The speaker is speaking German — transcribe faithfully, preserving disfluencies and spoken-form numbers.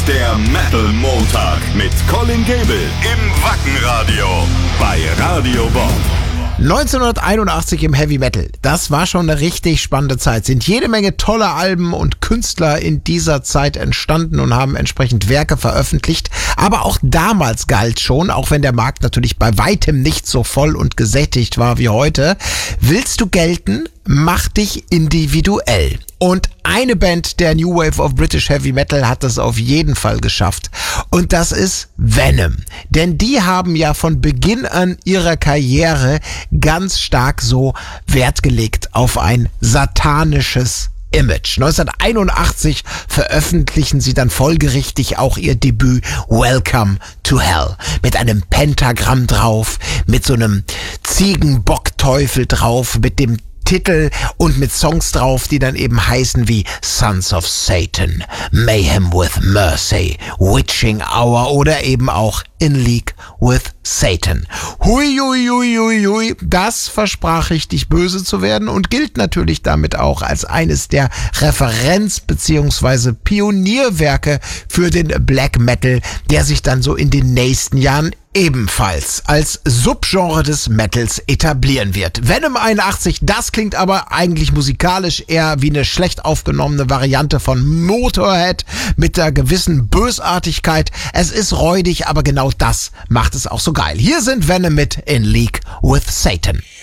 Der Metal Montag mit Colin Gable im Wackenradio bei Radio Bob. neunzehnhunderteinundachtzig im Heavy Metal. Das war schon eine richtig spannende Zeit. Sind jede Menge tolle Alben und Künstler in dieser Zeit entstanden und haben entsprechend Werke veröffentlicht. Aber auch damals galt schon, auch wenn der Markt natürlich bei weitem nicht so voll und gesättigt war wie heute: Willst du gelten? Mach dich individuell. Und eine Band der New Wave of British Heavy Metal hat das auf jeden Fall geschafft. Und das ist Venom. Denn die haben ja von Beginn an ihrer Karriere ganz stark so Wert gelegt auf ein satanisches Image. neunzehnhunderteinundachtzig veröffentlichen sie dann folgerichtig auch ihr Debüt Welcome to Hell. Mit einem Pentagramm drauf, mit so einem Ziegenbockteufel drauf, mit dem Titel und mit Songs drauf, die dann eben heißen wie Sons of Satan, Mayhem with Mercy, Witching Hour oder eben auch In League with Satan. Hui, hui, hui, hui, hui, das versprach richtig böse zu werden und gilt natürlich damit auch als eines der Referenz- bzw. Pionierwerke für den Black Metal, der sich dann so in den nächsten Jahren ebenfalls als Subgenre des Metals etablieren wird. Venom einundachtzig, das klingt aber eigentlich musikalisch eher wie eine schlecht aufgenommene Variante von Motorhead mit einer gewissen Bösartigkeit. Es ist räudig, aber genau das macht es auch so geil. Hier sind Venom mit In League with Satan.